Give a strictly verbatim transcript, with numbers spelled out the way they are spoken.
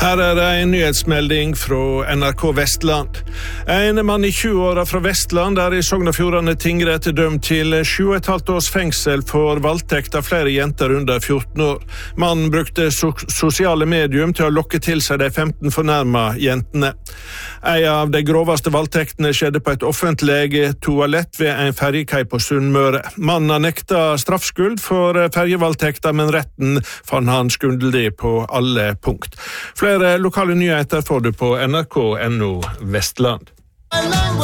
Her er det en nyhetsmelding fra N R K Vestland. En mann i tjue-åra fra Vestland er i Sogn og Fjordane tingrett dømt til sju og et halvt års fengsel for voldtekt av flere jenter under fjorten år. Mannen brukte so sosiale medium til å lokke til seg de femten fornærma jentene. En av de groveste voldtektene skjedde på et offentlig toalett ved en ferjekai på Sunnmøre. Mannen har nekta straffskyld for ferjevoldtekta, men retten fant han skyldig på alle punkt. Flere lokale nyheter får du på N R K punktum no Vestland.